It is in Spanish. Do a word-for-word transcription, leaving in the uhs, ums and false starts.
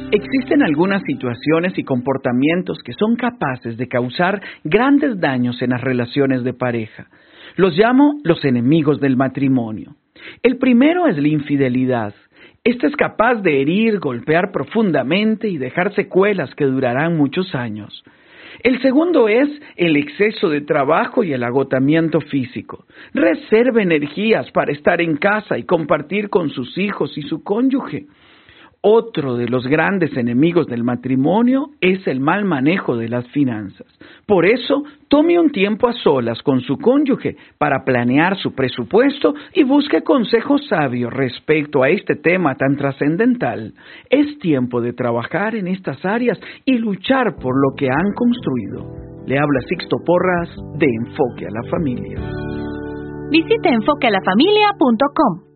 Existen algunas situaciones y comportamientos que son capaces de causar grandes daños en las relaciones de pareja. Los llamo los enemigos del matrimonio. El primero es la infidelidad. Esta es capaz de herir, golpear profundamente y dejar secuelas que durarán muchos años. El segundo es el exceso de trabajo y el agotamiento físico. Reserve energías para estar en casa y compartir con sus hijos y su cónyuge. Otro de los grandes enemigos del matrimonio es el mal manejo de las finanzas. Por eso, tome un tiempo a solas con su cónyuge para planear su presupuesto y busque consejos sabios respecto a este tema tan trascendental. Es tiempo de trabajar en estas áreas y luchar por lo que han construido. Le habla Sixto Porras de Enfoque a la Familia. Visite enfoque a la familia punto com.